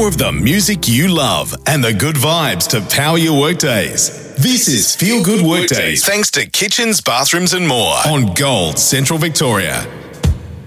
more of the music you love and the good vibes to power your workdays. This is Feel Good Workdays, thanks to Kitchens, Bathrooms and More on Gold Central Victoria.